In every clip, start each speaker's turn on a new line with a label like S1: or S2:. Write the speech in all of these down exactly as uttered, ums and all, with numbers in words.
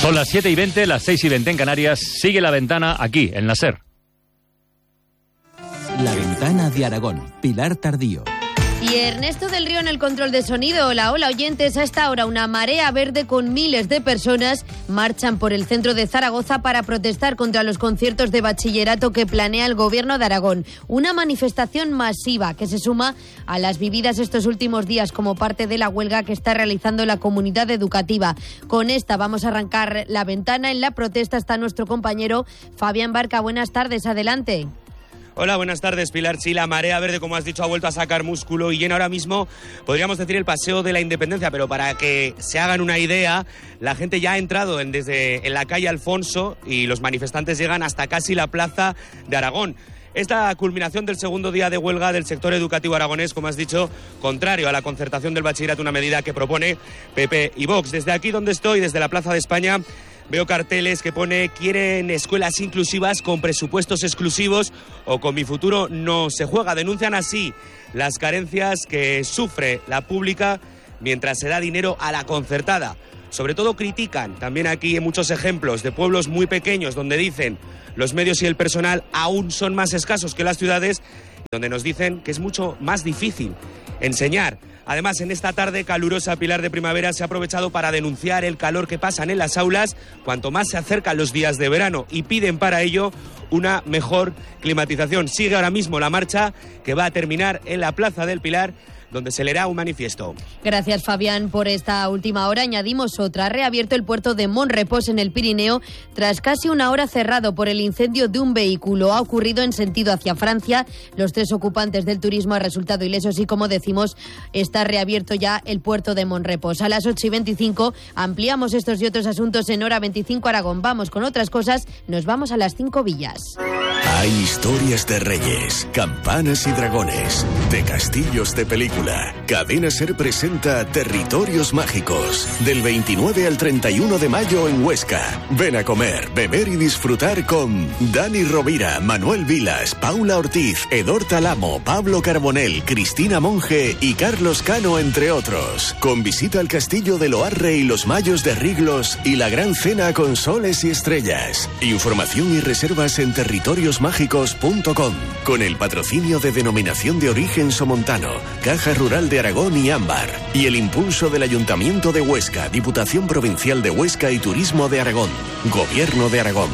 S1: Son las siete y veinte, las seis y veinte en Canarias. Sigue La Ventana aquí, en la SER.
S2: La Ventana de Aragón, Pilar Tardío.
S3: Y Ernesto del Río en el control de sonido. Hola, hola oyentes. A esta hora una marea verde con miles de personas marchan por el centro de Zaragoza para protestar contra los conciertos de bachillerato que planea el Gobierno de Aragón. Una manifestación masiva que se suma a las vividas estos últimos días como parte de la huelga que está realizando la comunidad educativa. Con esta vamos a arrancar La Ventana. En la protesta está nuestro compañero Fabián Barca. Buenas tardes, adelante.
S4: Hola, buenas tardes, Pilar. Sí, la marea verde, como has dicho, ha vuelto a sacar músculo y llena ahora mismo, podríamos decir, el Paseo de la Independencia, pero para que se hagan una idea, la gente ya ha entrado en, desde en la calle Alfonso y los manifestantes llegan hasta casi la Plaza de Aragón. Esta culminación del segundo día de huelga del sector educativo aragonés, como has dicho, contrario a la concertación del bachillerato, una medida que propone P P y Vox. Desde aquí donde estoy, desde la Plaza de España, veo carteles que pone quieren escuelas inclusivas con presupuestos exclusivos o con mi futuro no se juega. Denuncian así las carencias que sufre la pública mientras se da dinero a la concertada. Sobre todo critican también aquí en muchos ejemplos de pueblos muy pequeños donde dicen los medios y el personal aún son más escasos que las ciudades, donde nos dicen que es mucho más difícil enseñar. Además, en esta tarde calurosa, Pilar, de primavera, se ha aprovechado para denunciar el calor que pasan en las aulas cuanto más se acercan los días de verano y piden para ello una mejor climatización. Sigue ahora mismo la marcha que va a terminar en la Plaza del Pilar, donde se leerá un manifiesto.
S3: Gracias, Fabián, por esta última hora. Añadimos otra. Ha reabierto el puerto de Monrepós en el Pirineo tras casi una hora cerrado por el incendio de un vehículo. Ha ocurrido en sentido hacia Francia. Los tres ocupantes del turismo han resultado ilesos y, como decimos, está reabierto ya el puerto de Monrepós. A las ocho y veinticinco ampliamos estos y otros asuntos en Hora veinticinco Aragón. Vamos con otras cosas. Nos vamos a las cinco villas.
S5: Hay historias de reyes, campanas y dragones, de castillos de película. Cadena SER presenta Territorios Mágicos, del veintinueve al treinta y uno de mayo en Huesca. Ven a comer, beber y disfrutar con Dani Rovira, Manuel Vilas, Paula Ortiz, Edor Talamo, Pablo Carbonell, Cristina Monge y Carlos Cano, entre otros. Con visita al castillo de Loarre y los Mayos de Riglos y la gran cena con soles y estrellas. Información y reservas en territorios mágicos punto com, con el patrocinio de Denominación de Origen Somontano, Caja Rural de Aragón y Ámbar, y el impulso del Ayuntamiento de Huesca, Diputación Provincial de Huesca y Turismo de Aragón, Gobierno de Aragón.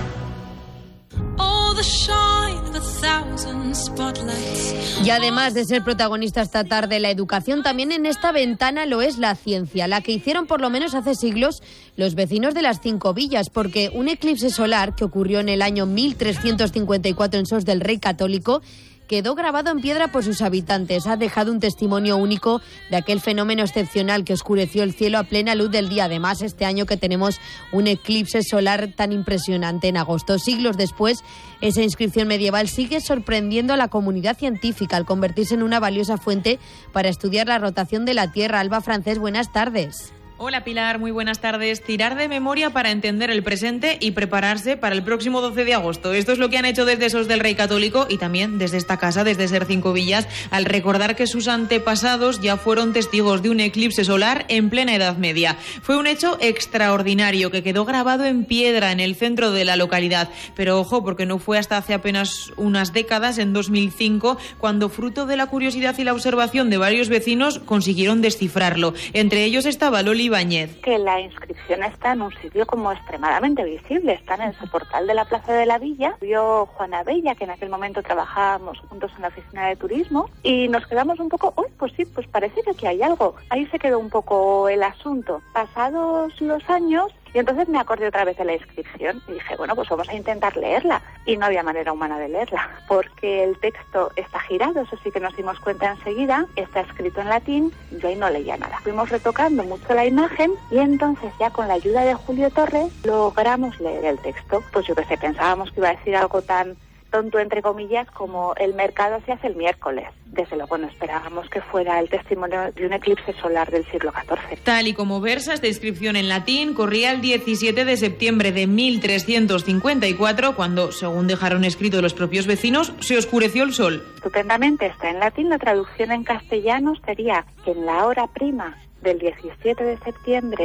S3: Y además de ser protagonista esta tarde la educación, también en esta ventana lo es la ciencia, la que hicieron por lo menos hace siglos los vecinos de las cinco villas, porque un eclipse solar que ocurrió en el año mil trescientos cincuenta y cuatro en Sos del Rey Católico quedó grabado en piedra por sus habitantes. Ha dejado un testimonio único de aquel fenómeno excepcional que oscureció el cielo a plena luz del día. Además, este año que tenemos un eclipse solar tan impresionante en agosto. Siglos después, esa inscripción medieval sigue sorprendiendo a la comunidad científica al convertirse en una valiosa fuente para estudiar la rotación de la Tierra. Alba Francés, buenas tardes.
S6: Hola Pilar, muy buenas tardes. Tirar de memoria para entender el presente y prepararse para el próximo doce de agosto. Esto es lo que han hecho desde Sos del Rey Católico y también desde esta casa, desde SER Cinco Villas, al recordar que sus antepasados ya fueron testigos de un eclipse solar en plena Edad Media. Fue un hecho extraordinario que quedó grabado en piedra en el centro de la localidad. Pero ojo, porque no fue hasta hace apenas unas décadas, en dos mil cinco, cuando, fruto de la curiosidad y la observación de varios vecinos, consiguieron descifrarlo. Entre ellos estaba Loli Bañez.
S7: Que la inscripción está en un sitio como extremadamente visible, está en el soportal de la Plaza de la Villa. Vio Juana Bella, que en aquel momento trabajábamos juntos en la oficina de turismo, y nos quedamos un poco, uy, pues sí, pues parece que aquí hay algo. Ahí se quedó un poco el asunto. Pasados los años, y entonces me acordé otra vez de la inscripción y dije, bueno, pues vamos a intentar leerla. Y no había manera humana de leerla, porque el texto está girado, eso sí que nos dimos cuenta enseguida, está escrito en latín, yo ahí no leía nada. Fuimos retocando mucho la imagen y entonces ya con la ayuda de Julio Torres logramos leer el texto. Pues yo que sé, pensábamos que iba a decir algo tan tonto, entre comillas, como el mercado se hace el miércoles. Desde luego no esperábamos que fuera el testimonio de un eclipse solar del siglo catorce.
S6: Tal y como versa esta inscripción en latín, corría el diecisiete de septiembre de mil trescientos cincuenta y cuatro, cuando, según dejaron escrito los propios vecinos, se oscureció el sol.
S7: Estupendamente está en latín. La traducción en castellano sería que en la hora prima del diecisiete de septiembre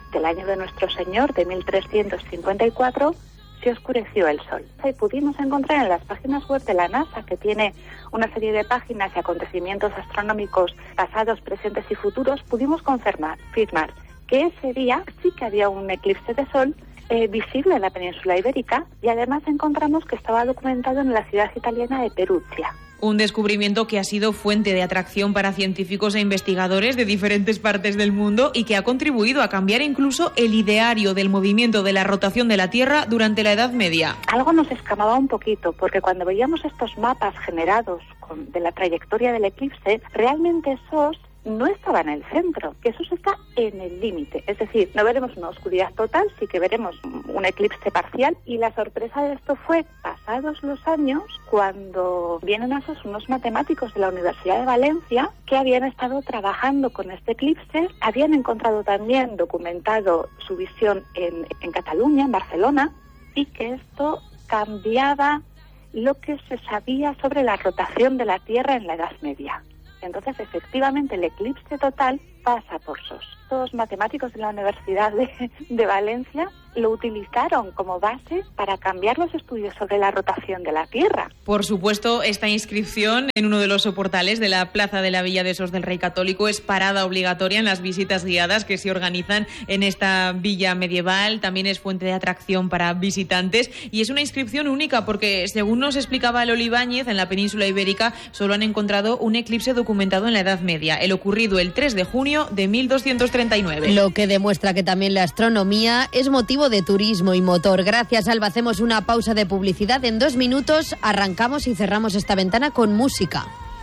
S7: del año de nuestro Señor, de mil trescientos cincuenta y cuatro, se oscureció el sol. Y pudimos encontrar en las páginas web de la NASA, que tiene una serie de páginas y acontecimientos astronómicos pasados, presentes y futuros, pudimos confirmar, firmar que ese día sí que había un eclipse de sol eh, visible en la península ibérica, y además encontramos que estaba documentado en la ciudad italiana de Perugia.
S6: Un descubrimiento que ha sido fuente de atracción para científicos e investigadores de diferentes partes del mundo y que ha contribuido a cambiar incluso el ideario del movimiento de la rotación de la Tierra durante la Edad Media.
S7: Algo nos escamaba un poquito, porque cuando veíamos estos mapas generados con, de la trayectoria del eclipse, realmente esos no estaba en el centro, que eso está en el límite. Es decir, no veremos una oscuridad total, sí que veremos un eclipse parcial, y la sorpresa de esto fue, pasados los años, cuando vienen a esos unos matemáticos de la Universidad de Valencia que habían estado trabajando con este eclipse, habían encontrado también documentado su visión en, en Cataluña, en Barcelona, y que esto cambiaba lo que se sabía sobre la rotación de la Tierra en la Edad Media. Entonces, efectivamente, el eclipse total pasa por Sos. Los matemáticos de la Universidad de, de Valencia lo utilizaron como base para cambiar los estudios sobre la rotación de la Tierra.
S6: Por supuesto, esta inscripción en uno de los soportales de la Plaza de la Villa de Sos del Rey Católico es parada obligatoria en las visitas guiadas que se organizan en esta villa medieval. También es fuente de atracción para visitantes y es una inscripción única porque, según nos explicaba Loli Ibáñez, en la península ibérica solo han encontrado un eclipse documentado en la Edad Media, el ocurrido el tres de junio de mil doscientos treinta y nueve.
S3: Lo que demuestra que también la astronomía es motivo de turismo y motor. Gracias, Alba. Hacemos una pausa de publicidad. En dos minutos arrancamos y cerramos esta ventana con música.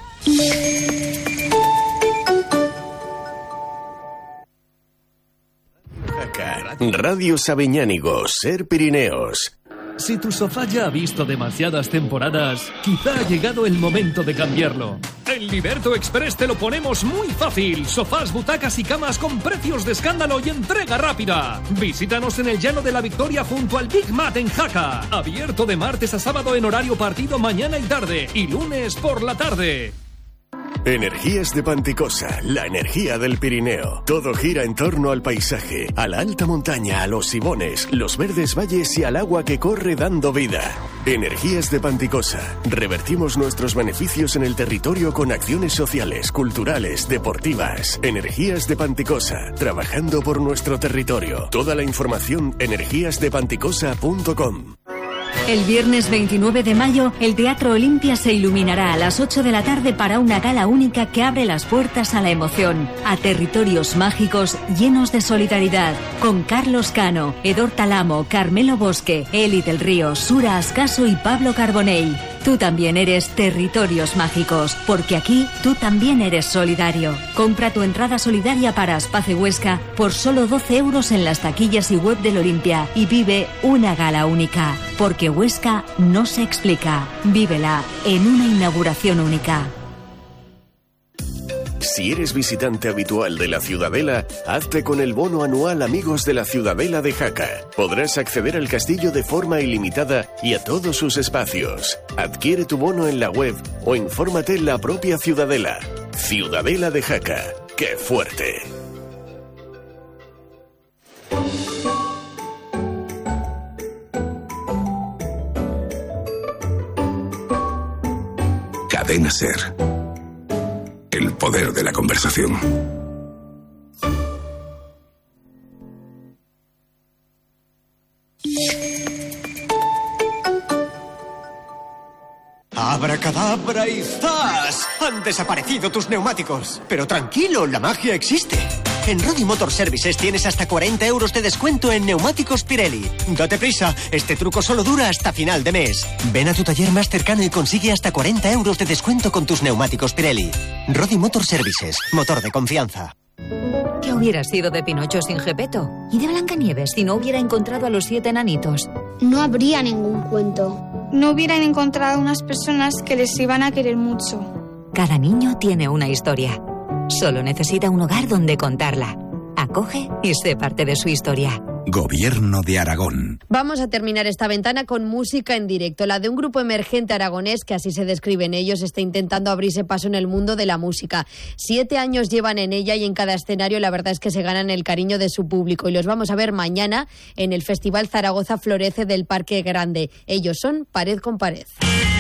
S5: Radio Sabiñánigo, Ser Pirineos.
S8: Si tu sofá ya ha visto demasiadas temporadas, quizá ha llegado el momento de cambiarlo. En Liberto Express te lo ponemos muy fácil. Sofás, butacas y camas con precios de escándalo y entrega rápida. Visítanos en el Llano de la Victoria junto al Big Mat en Jaca. Abierto de martes a sábado en horario partido mañana y tarde y lunes por la tarde.
S5: Energías de Panticosa, la energía del Pirineo. Todo gira en torno al paisaje, a la alta montaña, a los sibones, los verdes valles y al agua que corre dando vida. Energías de Panticosa. Revertimos nuestros beneficios en el territorio con acciones sociales, culturales, deportivas. Energías de Panticosa, trabajando por nuestro territorio. Toda la información energías de panticosa punto com.
S9: El viernes veintinueve de mayo, el Teatro Olimpia se iluminará a las ocho de la tarde para una gala única que abre las puertas a la emoción, a territorios mágicos llenos de solidaridad, con Carlos Cano, Edor Talamo, Carmelo Bosque, Eli del Río, Sura Ascaso y Pablo Carbonell. Tú también eres Territorios Mágicos, porque aquí tú también eres solidario. Compra tu entrada solidaria para Aspace Huesca por solo doce euros en las taquillas y web del Olimpia y vive una gala única, porque Huesca no se explica. Vívela en una inauguración única.
S5: Si eres visitante habitual de la Ciudadela, hazte con el bono anual Amigos de la Ciudadela de Jaca. Podrás acceder al castillo de forma ilimitada y a todos sus espacios. Adquiere tu bono en la web o infórmate en la propia Ciudadela. Ciudadela de Jaca. ¡Qué fuerte!
S10: Cadena Ser. El poder de la conversación.
S11: ¡Abracadabra y ¡zas! Han desaparecido tus neumáticos. Pero tranquilo, la magia existe. En Rodi Motor Services tienes hasta cuarenta euros de descuento en neumáticos Pirelli. Date prisa, este truco solo dura hasta final de mes. Ven a tu taller más cercano y consigue hasta cuarenta euros de descuento con tus neumáticos Pirelli. Rodi Motor Services, motor de confianza.
S12: ¿Qué hubiera sido de Pinocho sin Gepetto? ¿Y de Blancanieves si no hubiera encontrado a los siete enanitos?
S13: No habría ningún cuento. No hubieran encontrado unas personas que les iban a querer mucho.
S12: Cada niño tiene una historia. Solo necesita un hogar donde contarla. Acoge y sé parte de su historia.
S10: Gobierno de Aragón.
S3: Vamos a terminar esta ventana con música en directo, la de un grupo emergente aragonés que así se describen ellos, está intentando abrirse paso en el mundo de la música. Siete años llevan en ella y en cada escenario la verdad es que se ganan el cariño de su público y los vamos a ver mañana en el Festival Zaragoza Florece del Parque Grande. Ellos son Pared con Pared.